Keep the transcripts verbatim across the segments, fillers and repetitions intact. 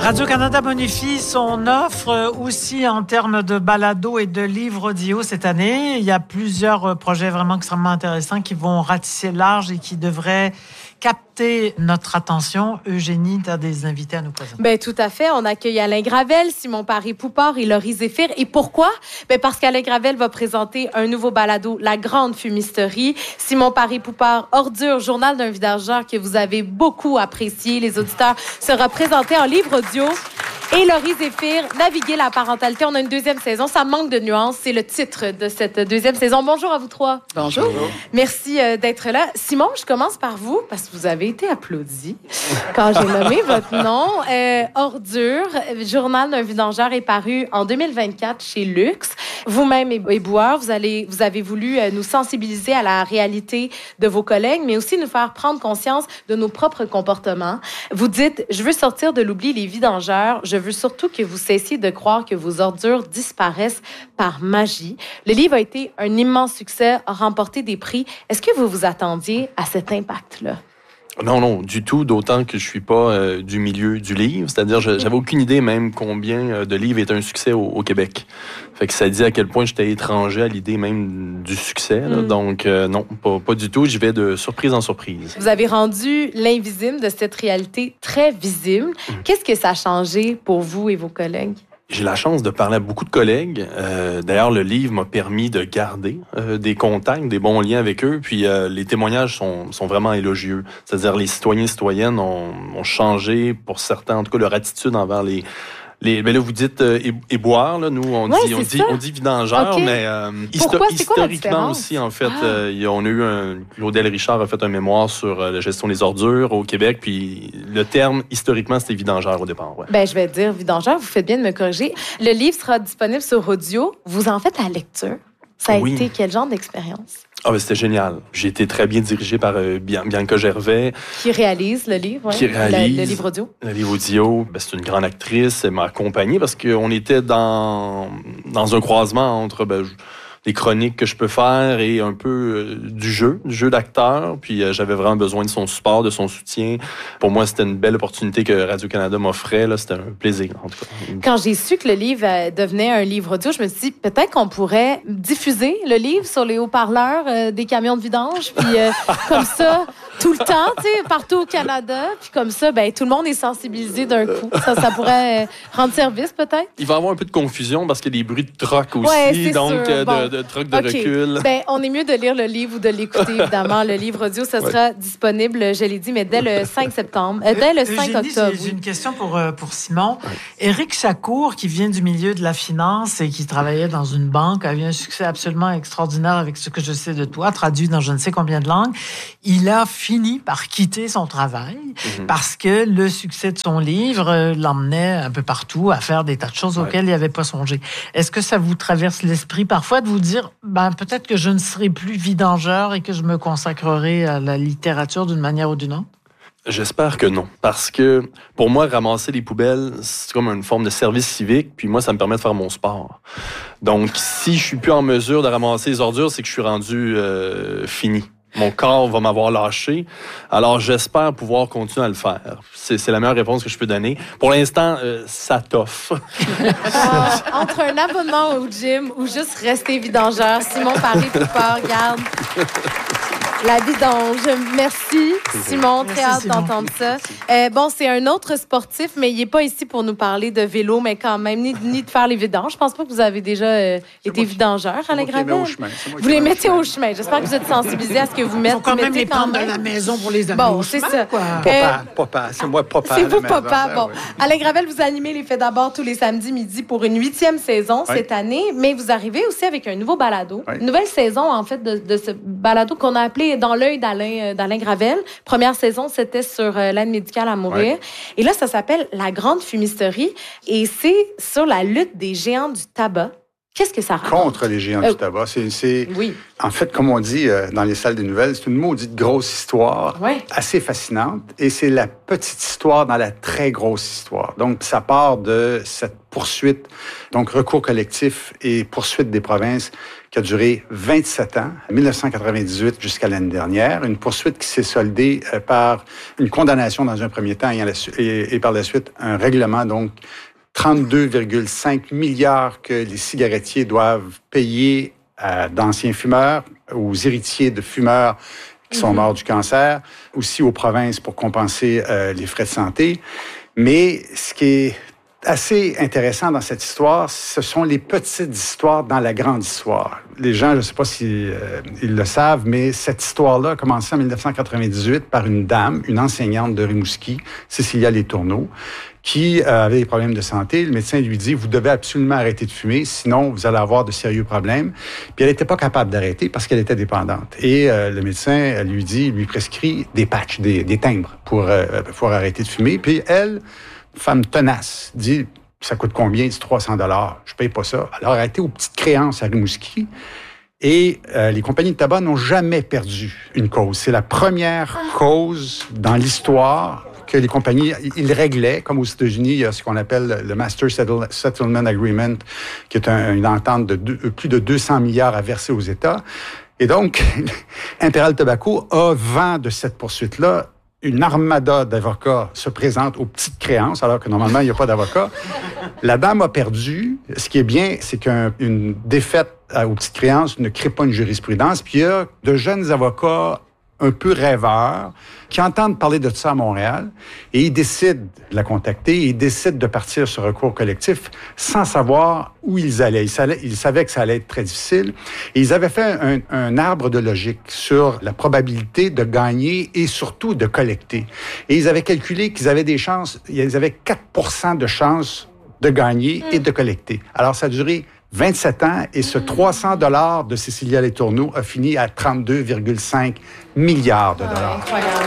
Radio-Canada bonifie son offre aussi en termes de balado et de livres audio cette année. Il y a plusieurs projets vraiment extrêmement intéressants qui vont ratisser large et qui devraient capter notre attention. Eugénie, tu as des invités à nous présenter. Ben tout à fait. On accueille Alain Gravel, Simon Paré-Poupard et Laurie Zéphir. Et pourquoi? Ben parce qu'Alain Gravel va présenter un nouveau balado, La Grande Fumisterie. Simon Paré-Poupard, Ordure, journal d'un vidangeur que vous avez beaucoup apprécié, les auditeurs, sera présenté en livre audio. Et Laurie Zéphir, Naviguer la parentalité. On a une deuxième saison. Ça manque de nuances. C'est le titre de cette deuxième saison. Bonjour à vous trois. Bonjour. Bonjour. Merci euh, d'être là. Simon, je commence par vous parce que vous avez été applaudi quand j'ai nommé votre nom. Euh, Ordure, journal d'un vidangeur est paru en deux mille vingt-quatre chez Luxe. Vous-même, éboueur, vous, allez, vous avez voulu euh, nous sensibiliser à la réalité de vos collègues, mais aussi nous faire prendre conscience de nos propres comportements. Vous dites, je veux sortir de l'oubli les vidangeurs. Je veux surtout que vous cessiez de croire que vos ordures disparaissent par magie. Le livre a été un immense succès, a remporté des prix. Est-ce que vous vous attendiez à cet impact-là? Non, non, du tout, d'autant que je suis pas euh, du milieu du livre. C'est-à-dire, je, j'avais aucune idée même combien de livres étaient un succès au, au Québec. Fait que ça dit à quel point j'étais étranger à l'idée même du succès. Là. Mm. Donc, euh, non, pas, pas du tout. J'y vais de surprise en surprise. Vous avez rendu l'invisible de cette réalité très visible. Mm. Qu'est-ce que ça a changé pour vous et vos collègues? J'ai la chance de parler à beaucoup de collègues. Euh, d'ailleurs, le livre m'a permis de garder euh, des contacts, des bons liens avec eux. Puis euh, les témoignages sont, sont vraiment élogieux. C'est-à-dire les citoyens et citoyennes ont, ont changé, pour certains, en tout cas, leur attitude envers les... Les, ben là, vous dites euh, éboire, là. Nous, on, ouais, dit, on, dit, on dit vidangeur, okay. mais euh, Pourquoi? histo- historiquement aussi, en fait, ah. euh, y a, on a eu un... Claudel Richard a fait un mémoire sur euh, la gestion des ordures au Québec, puis le terme, historiquement, c'était vidangeur au départ. Ouais. Ben, je vais dire vidangeur, vous faites bien de me corriger. Le livre sera disponible sur audio. Vous en faites la lecture. Ça a oui. été quel genre d'expérience? Ah, ben c'était génial. J'ai été très bien dirigé par euh, Bianca Gervais. Qui réalise le livre, ouais. Qui réalise le, le livre audio. Le livre audio. Ben, c'est une grande actrice. Elle m'a accompagné parce qu'on était dans, dans un croisement entre ben, des chroniques que je peux faire et un peu euh, du jeu, du jeu d'acteur. Puis euh, j'avais vraiment besoin de son support, de son soutien. Pour moi, c'était une belle opportunité que Radio-Canada m'offrait. Là. C'était un plaisir, en tout cas. Quand j'ai su que le livre euh, devenait un livre audio, je me suis dit, peut-être qu'on pourrait diffuser le livre sur les haut-parleurs euh, des camions de vidange. Puis euh, comme ça, tout le temps, tu sais, partout au Canada. Puis comme ça, ben tout le monde est sensibilisé d'un coup. Ça, ça pourrait euh, rendre service, peut-être? Il va y avoir un peu de confusion parce qu'il y a des bruits de troc aussi. Ouais, donc, euh, bon. de, de trucs de okay. recul. Ben, on est mieux de lire le livre ou de l'écouter, évidemment. Le livre audio, ça sera ouais. disponible, je l'ai dit, mais dès le cinq septembre. Euh, dès le cinq Eugénie, octobre. J'ai oui. une question pour, euh, pour Simon. Ouais. Éric Chacour, qui vient du milieu de la finance et qui travaillait dans une banque, a eu un succès absolument extraordinaire avec ce que je sais de toi, traduit dans je ne sais combien de langues. Il a fini par quitter son travail mm-hmm. parce que le succès de son livre euh, l'emmenait un peu partout à faire des tas de choses ouais. auxquelles il n'avait pas songé. Est-ce que ça vous traverse l'esprit parfois de vous dire ben, peut-être que je ne serai plus vidangeur et que je me consacrerai à la littérature d'une manière ou d'une autre? J'espère que non. Parce que, pour moi, ramasser les poubelles, c'est comme une forme de service civique. Puis moi, ça me permet de faire mon sport. Donc, si je suis plus en mesure de ramasser les ordures, c'est que je suis rendu euh, fini. Mon corps va m'avoir lâché. Alors, j'espère pouvoir continuer à le faire. C'est, c'est la meilleure réponse que je peux donner. Pour l'instant, euh, ça t'offre. Ah, entre un abonnement au gym ou juste rester vidangeur, Simon Paré-Poupard, regarde. La vidange. Merci, Simon. Très hâte d'entendre ça. Euh, bon, c'est un autre sportif, mais il n'est pas ici pour nous parler de vélo, mais quand même, ni, ni de faire les vidanges. Je pense pas que vous avez déjà euh, été vidangeur, Alain Gravel. Vous les mettez au chemin. J'espère que vous êtes sensibilisés à ce que vous mettez. Il faut quand même les prendre à la maison pour les amener bon, au c'est chemin, ça. Quoi. Papa, euh, papa, c'est moi papa. C'est vous, papa. Bon. Oui. Alain Gravel, vous animez les Faits d'abord tous les samedis midi pour une huitième saison oui. cette année, mais vous arrivez aussi avec un nouveau balado. Oui. Une nouvelle saison, en fait, de, de ce balado qu'on a appelé Dans l'œil d'Alain, d'Alain Gravel. Première saison, c'était sur euh, l'aide médicale à mourir. Oui. Et là, ça s'appelle La Grande Fumisterie et c'est sur la lutte des géants du tabac. Qu'est-ce que ça raconte? Contre les géants euh, du tabac. C'est, c'est, oui. En fait, comme on dit euh, dans les salles des nouvelles, c'est une maudite grosse histoire, oui. assez fascinante. Et c'est la petite histoire dans la très grosse histoire. Donc, ça part de cette poursuite, donc recours collectif et poursuite des provinces qui a duré vingt-sept ans, mille neuf cent quatre-vingt-dix-huit jusqu'à l'année dernière. Une poursuite qui s'est soldée par une condamnation dans un premier temps et, et, et par la suite un règlement, donc trente-deux virgule cinq milliards que les cigarettiers doivent payer à d'anciens fumeurs, aux héritiers de fumeurs qui sont morts du cancer, aussi aux provinces pour compenser euh, les frais de santé. Mais ce qui est assez intéressant dans cette histoire, ce sont les petites histoires dans la grande histoire. Les gens, je ne sais pas si euh, ils le savent, mais cette histoire-là a commencé en mille neuf cent quatre-vingt-dix-huit par une dame, une enseignante de Rimouski, Cécilia Letourneau, qui euh, avait des problèmes de santé. Le médecin lui dit, vous devez absolument arrêter de fumer, sinon vous allez avoir de sérieux problèmes. Puis elle n'était pas capable d'arrêter parce qu'elle était dépendante. Et euh, le médecin lui dit, lui prescrit des patchs, des, des timbres pour euh, pouvoir arrêter de fumer. Puis elle, femme tenace, dit, ça coûte combien? Il dit trois cents dollars. Je paye pas ça. Alors, elle a été aux petites créances à Rimouski. Et euh, les compagnies de tabac n'ont jamais perdu une cause. C'est la première cause dans l'histoire que les compagnies, ils réglaient, comme aux États-Unis, il y a ce qu'on appelle le Master Settlement Agreement, qui est un, une entente de deux, plus de deux cents milliards à verser aux États. Et donc, Imperial Tobacco a vent de cette poursuite-là. Une armada d'avocats se présente aux petites créances, alors que normalement, il n'y a pas d'avocats. La dame a perdu. Ce qui est bien, c'est qu'une défaite aux petites créances ne crée pas une jurisprudence. Puis il y a de jeunes avocats un peu rêveurs qui entendent parler de ça à Montréal et ils décident de la contacter, ils décident de partir sur recours collectif sans savoir où ils allaient. Ils savaient, ils savaient que ça allait être très difficile et ils avaient fait un, un arbre de logique sur la probabilité de gagner et surtout de collecter. Et ils avaient calculé qu'ils avaient des chances, ils avaient quatre pour cent de chances de gagner et de collecter. Alors ça a duré vingt-sept ans, et ce trois cents dollars de Cécilia Letourneau a fini à trente-deux virgule cinq milliards de dollars. Ah, incroyable.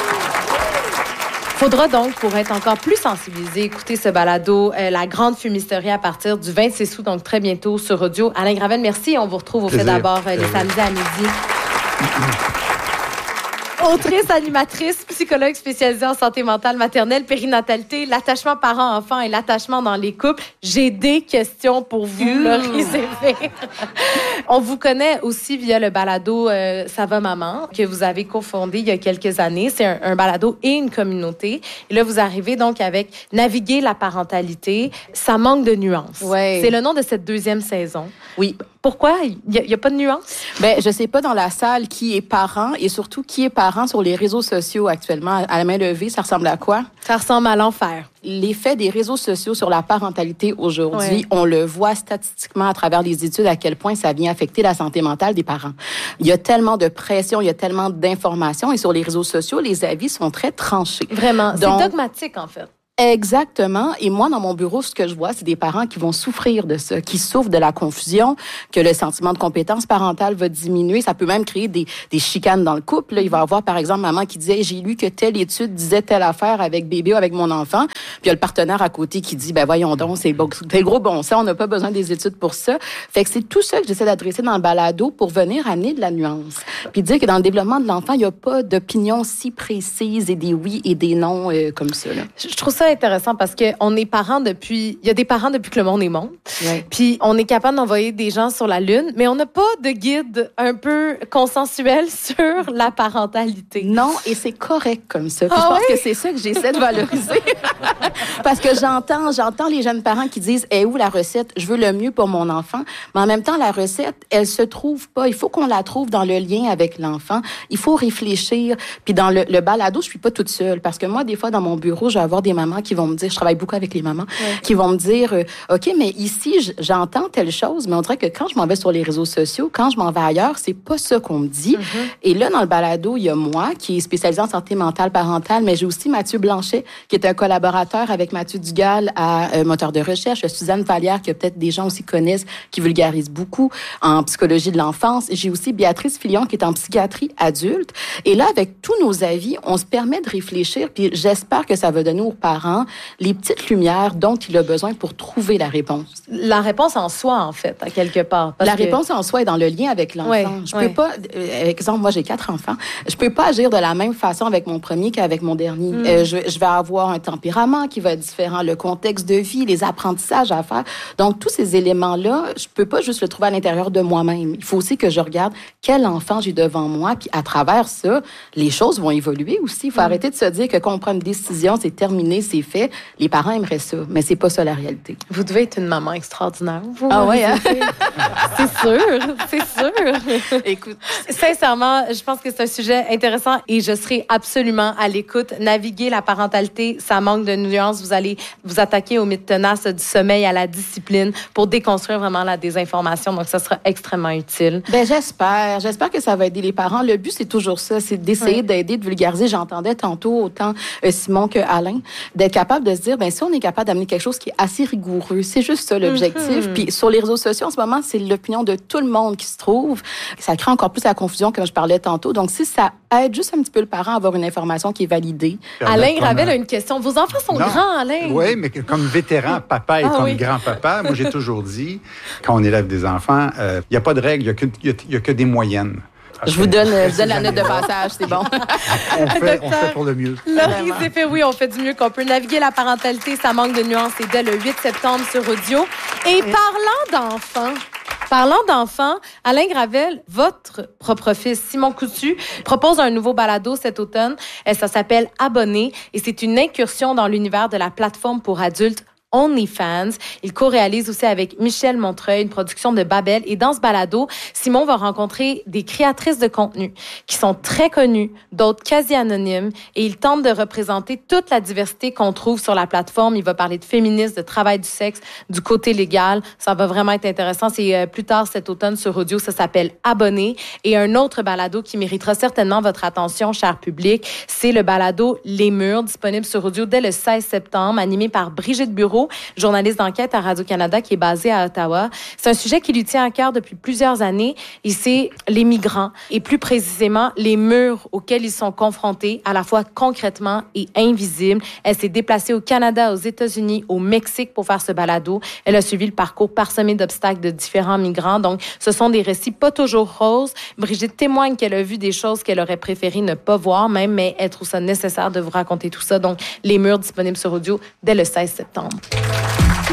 Faudra donc, pour être encore plus sensibilisé, écouter ce balado, euh, La Grande Fumisterie, à partir du vingt-six août, donc très bientôt sur audio. Alain Gravel, merci. On vous retrouve au Fait d'abord euh, les samedis à midi. Autrice, animatrice, psychologue spécialisée en santé mentale maternelle, périnatalité, l'attachement parent-enfant et l'attachement dans les couples. J'ai des questions pour vous, Laurie Zévé. On vous connaît aussi via le balado euh, Ça va maman, que vous avez cofondé il y a quelques années. C'est un, un balado et une communauté. Et là, vous arrivez donc avec Naviguer la parentalité. Ça manque de nuances. Ouais. C'est le nom de cette deuxième saison. Oui. Pourquoi? Il n'y a, a pas de nuance? Ben, je sais pas dans la salle qui est parent et surtout qui est parent sur les réseaux sociaux actuellement. À la main levée, ça ressemble à quoi? Ça ressemble à l'enfer. L'effet des réseaux sociaux sur la parentalité aujourd'hui, ouais. on le voit statistiquement à travers les études à quel point ça vient affecter la santé mentale des parents. Il y a tellement de pression, il y a tellement d'informations et sur les réseaux sociaux, les avis sont très tranchés. Vraiment, Donc, c'est dogmatique en fait. Exactement. Et moi, dans mon bureau, ce que je vois, c'est des parents qui vont souffrir de ça, qui souffrent de la confusion, que le sentiment de compétence parentale va diminuer. Ça peut même créer des, des chicanes dans le couple. Là, il va y avoir, par exemple, maman qui disait, j'ai lu que telle étude disait telle affaire avec bébé ou avec mon enfant. Puis il y a le partenaire à côté qui dit, ben voyons donc, c'est le gros bon sens, on n'a pas besoin des études pour ça. Fait que c'est tout ça que j'essaie d'adresser dans le balado pour venir amener de la nuance. Puis dire que dans le développement de l'enfant, il n'y a pas d'opinion si précise et des oui et des non euh, comme ça. Là. Je trouve ça intéressant parce que on est parents depuis, il y a des parents depuis que le monde est monde. Ouais. Puis on est capable d'envoyer des gens sur la lune, mais on n'a pas de guide un peu consensuel sur la parentalité. Non, et c'est correct comme ça. Puis Ah je pense oui? que c'est ça que j'essaie de valoriser. Parce que j'entends, j'entends les jeunes parents qui disent, eh où la recette? Je veux le mieux pour mon enfant. Mais en même temps, la recette, elle se trouve pas. Il faut qu'on la trouve dans le lien avec l'enfant. Il faut réfléchir. Puis dans le, le balado, je suis pas toute seule. Parce que moi, des fois, dans mon bureau, je vais avoir des mamans qui vont me dire, je travaille beaucoup avec les mamans, ouais. qui vont me dire, euh, OK, mais ici, j'entends telle chose, mais on dirait que quand je m'en vais sur les réseaux sociaux, quand je m'en vais ailleurs, c'est pas ça qu'on me dit. Mm-hmm. Et là, dans le balado, il y a moi, qui est spécialisée en santé mentale parentale, mais j'ai aussi Mathieu Blanchet, qui est un collaborateur avec Mathieu Dugal à euh, Moteur de recherche, Suzanne Vallière, que peut-être des gens aussi connaissent, qui vulgarise beaucoup en psychologie de l'enfance. J'ai aussi Béatrice Filion, qui est en psychiatrie adulte. Et là, avec tous nos avis, on se permet de réfléchir, puis j'espère que ça va donner aux parents parent les petites lumières dont il a besoin pour trouver la réponse. La réponse en soi, en fait, à quelque part. La que... réponse en soi est dans le lien avec l'enfant. Ouais, je ouais. peux pas, euh, exemple, moi j'ai quatre enfants, je peux pas agir de la même façon avec mon premier qu'avec mon dernier. Mm. Euh, je, je vais avoir un tempérament qui va être différent, le contexte de vie, les apprentissages à faire. Donc, tous ces éléments-là, je peux pas juste le trouver à l'intérieur de moi-même. Il faut aussi que je regarde quel enfant j'ai devant moi, puis à travers ça, les choses vont évoluer aussi. Il faut mm. arrêter de se dire que quand on prend une décision, c'est terminé, c'est fait. Les parents aimeraient ça, mais c'est pas ça la réalité. Vous devez être une maman extraordinaire. Vous, ah ouais, hein? C'est sûr, c'est sûr. Écoute, sincèrement, je pense que c'est un sujet intéressant et je serai absolument à l'écoute. Naviguer la parentalité, ça manque de nuances. Vous allez vous attaquer aux mythes tenaces du sommeil, à la discipline pour déconstruire vraiment la désinformation. Donc, ça sera extrêmement utile. Ben j'espère. J'espère que ça va aider les parents. Le but, c'est toujours ça, c'est d'essayer oui. d'aider, de vulgariser. J'entendais tantôt autant euh, Simon que Alain, d'être capable de se dire, ben si on est capable d'amener quelque chose qui est assez rigoureux, c'est juste ça l'objectif. Mm-hmm. Puis sur les réseaux sociaux, en ce moment, c'est l'opinion de tout le monde qui se trouve. Ça crée encore plus la confusion, comme je parlais tantôt. Donc, si ça aide juste un petit peu le parent à avoir une information qui est validée. Alain Gravel a une question. Vos enfants sont non. grands, Alain. Oui, mais comme vétéran, papa et ah, comme oui. grand-papa, moi, j'ai toujours dit, quand on élève des enfants, il euh, n'y a pas de règle, il n'y a, a, a que des moyennes. Parce je vous donne, je vous donne la note de passage, c'est bon. on, fait, on fait pour le mieux. Laurie Zépé, oui, on fait du mieux qu'on peut. Naviguer la parentalité, ça manque de nuances. C'est dès le huit septembre sur Audio. Et parlant d'enfants, Parlant d'enfants, Alain Gravel, votre propre fils, Simon Coutu, propose un nouveau balado cet automne. Ça s'appelle Abonné et c'est une incursion dans l'univers de la plateforme pour adultes OnlyFans. Il co-réalise aussi avec Michel Montreuil une production de Babel. Et dans ce balado, Simon va rencontrer des créatrices de contenu qui sont très connues, d'autres quasi anonymes. Et il tente de représenter toute la diversité qu'on trouve sur la plateforme. Il va parler de féminisme, de travail du sexe, du côté légal. Ça va vraiment être intéressant. C'est euh, plus tard cet automne sur Audio. Ça s'appelle Abonné. Et un autre balado qui méritera certainement votre attention, cher public, c'est le balado Les Murs, disponible sur Audio dès le seize septembre, animé par Brigitte Bureau, journaliste d'enquête à Radio-Canada qui est basée à Ottawa. C'est un sujet qui lui tient à cœur depuis plusieurs années et c'est les migrants et plus précisément les murs auxquels ils sont confrontés à la fois concrètement et invisibles. Elle s'est déplacée au Canada, aux États-Unis, au Mexique pour faire ce balado. Elle a suivi le parcours parsemé d'obstacles de différents migrants. Donc, ce sont des récits pas toujours roses. Brigitte témoigne qu'elle a vu des choses qu'elle aurait préféré ne pas voir même, mais elle trouve ça nécessaire de vous raconter tout ça. Donc, Les Murs disponibles sur Audio dès le seize septembre.